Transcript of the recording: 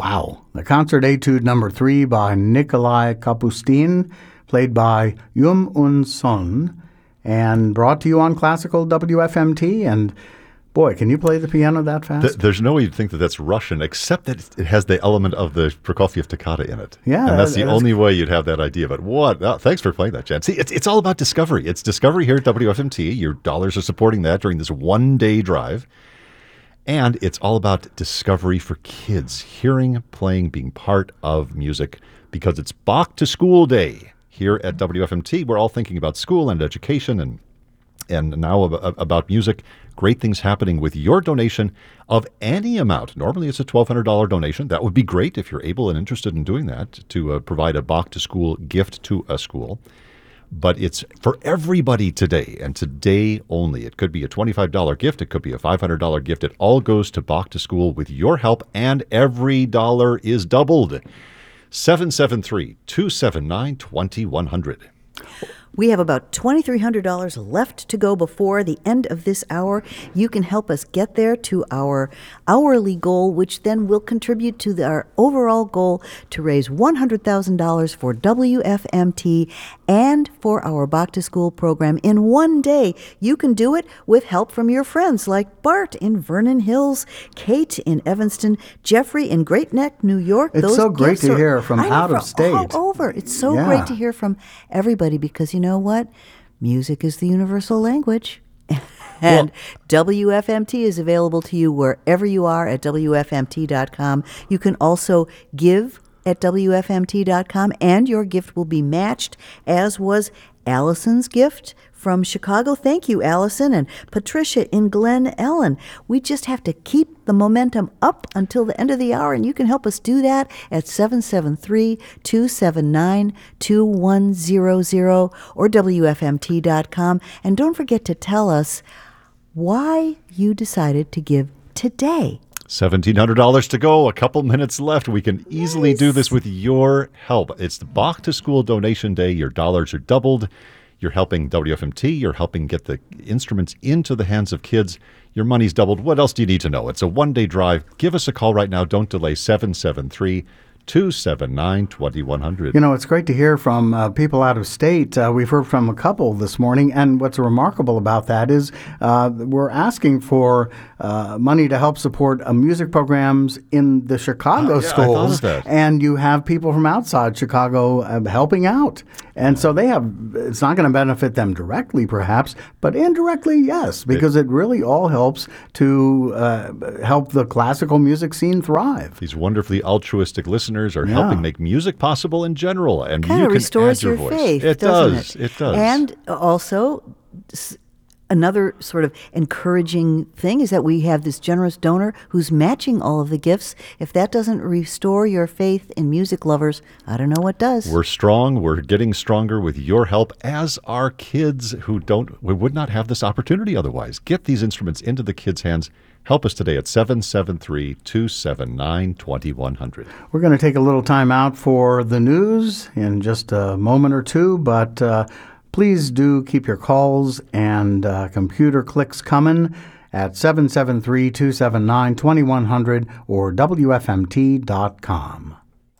Wow. The Concert Etude number 3 by Nikolai Kapustin, played by Yum Un Son, and brought to you on Classical WFMT. And boy, can you play the piano that fast? There's no way you'd think that that's Russian, except that it has the element of the Prokofiev toccata in it. Yeah. And that's the only way you'd have that idea. But what? Oh, thanks for playing that, Jen. See, it's all about discovery. It's discovery here at WFMT. Your dollars are supporting that during this one-day drive. And it's all about discovery for kids, hearing, playing, being part of music, because it's Bach to School Day here at WFMT. We're all thinking about school and education and now about music. Great things happening with your donation of any amount. Normally it's a $1,200 donation. That would be great if you're able and interested in doing that, to provide a Bach to School gift to a school. But it's for everybody today, and today only. It could be a $25 gift. It could be a $500 gift. It all goes to Bach to School with your help, and every dollar is doubled. 773-279-2100. We have about $2,300 left to go before the end of this hour. You can help us get there to our hourly goal, which then will contribute to our overall goal to raise $100,000 for WFMT and for our Bach to School program in one day. You can do it with help from your friends like Bart in Vernon Hills, Kate in Evanston, Jeffrey in Great Neck, New York. It's so great to hear from out of state. All over. It's so great to hear from everybody, because you know what? Music is the universal language. And WFMT is available to you wherever you are at WFMT.com. You can also give at WFMT.com, and your gift will be matched, as was Allison's gift from Chicago. Thank you, Allison, and Patricia in Glen Ellen. We just have to keep the momentum up until the end of the hour, and you can help us do that at 773-279-2100 or WFMT.com. And don't forget to tell us why you decided to give today. $1,700 to go, a couple minutes left. We can easily do this with your help. It's the Bach to School donation day. Your dollars are doubled. You're helping WFMT. You're helping get the instruments into the hands of kids. Your money's doubled. What else do you need to know? It's a one-day drive. Give us a call right now. Don't delay. 773-279-2100. You know, it's great to hear from people out of state. We've heard from a couple this morning, and what's remarkable about that is we're asking for money to help support music programs in the Chicago schools, and you have people from outside Chicago helping out. And so it's not going to benefit them directly, perhaps, but indirectly, yes, because it really all helps to help the classical music scene thrive. These wonderfully altruistic listeners are helping make music possible in general, and kind you of can restores add your your voice. faith, It doesn't does. It does. And also, another sort of encouraging thing is that we have this generous donor who's matching all of the gifts. If that doesn't restore your faith in music lovers, I don't know what does. We're strong. We're getting stronger with your help, as are kids who would not have this opportunity otherwise. Get these instruments into the kids' hands. Help us today at 773-279-2100. We're going to take a little time out for the news in just a moment or two, but please do keep your calls and computer clicks coming at 773-279-2100 or WFMT.com.